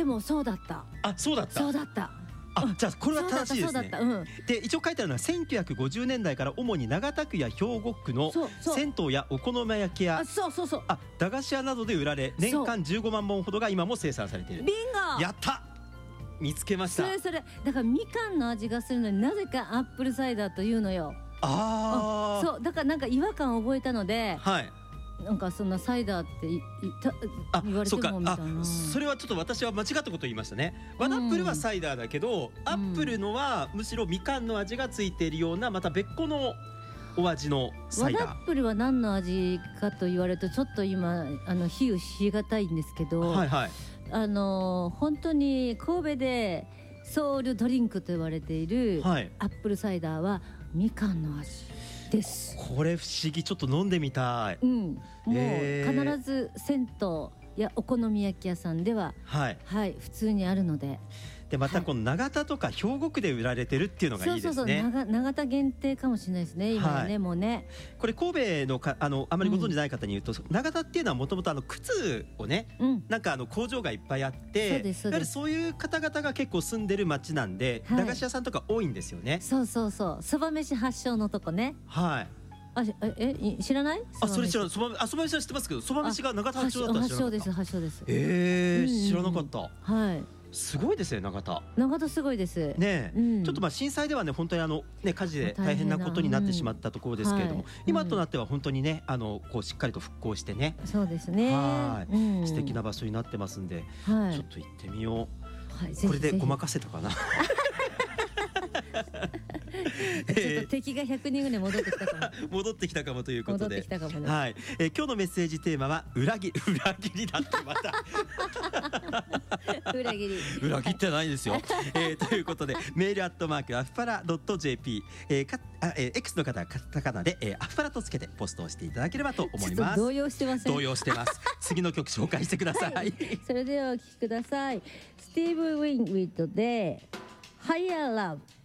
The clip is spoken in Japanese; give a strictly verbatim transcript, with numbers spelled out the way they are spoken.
もそうだった。 あ、そうだった。 そうだった。 あ、じゃあこれは正しいですね。 うん、 で一応書いてあるのはせんきゅうひゃくごじゅうねんだいから主に長田区や兵庫区の銭湯やお好み焼き屋、 そうそうそう、 あ、駄菓子屋などで売られ、年間じゅうごまんぼんほどが今も生産されている。 ビンゴ、 やった、見つけました。 それそれだからみかんの味がするのになぜかアップルサイダーというのよ。 ああ、 そうだからなんか違和感を覚えたので、 はい、 なんかそんなサイダーっていいた言われてもみたいな。 それはちょっと私は間違ったこと言いましたね。ワナップルはサイダーだけど、うん、アップルのはむしろみかんの味がついているようなまた別個のお味のサイダー。ワナップルは何の味かと言われるとちょっと今あの比喩しがたいんですけど、 はいはい、 あの本当に神戸でソウルドリンクと言われているアップルサイダーはみかんの味です。 これ不思議、ちょっと飲んでみたい。 うん、もう必ず銭湯やお好み焼き屋さんでは、はい、はい、普通にあるので。 でまたこの長田とか兵庫区で売られてるっていうのがいいですね。そうそうそう、 長, 長田限定かもしれないですね今はね、はい、もうね。 これ神戸のか あ, のあまりご存じない方に言うと、うん、長田っていうのはもともと靴をね、うん、なんかあの工場がいっぱいあって、そうですそうです、やはりそういう方々が結構住んでる町なんで、はい、駄菓子屋さんとか多いんですよね。 そうそうそう、そば飯発祥のとこね。 はい。 あ、え、知らない？ あ、それ知らない。そば、あ、そば飯は知ってますけど、そば飯が長田発祥だったら知らなかった。 発祥です、発祥です。 ええ、知らなかった。 はい。 すごいですね、長田。 長田すごいですね、うん、ちょっとまあ震災ではね本当にあのね火事で大変なことになってしまったところですけれども、うん、はい、今となっては本当にねあのこうしっかりと復興してね、 そうですね、 はい、うん、素敵な場所になってますんで、はい、ちょっと行ってみよう。はい、これでごまかせたかな。 ちょっと敵がひゃくにんぐらい戻ってきたかも。 戻ってきたかもということで、 戻ってきたかもね。 はい、えー、今日のメッセージテーマは裏切り、裏切りだってまた裏切り裏切ってないですよ。えー、ということでメールアットマークアフパラドット ジェーピー、えーかあえー、X の方はカタカナで、えー、アフパラとつけてポストをしていただければと思います。 動揺してません？ 動揺してます。次の曲紹介してください。はい、 それではお聴きください。スティーブ・ウィンウィットで Higher Love。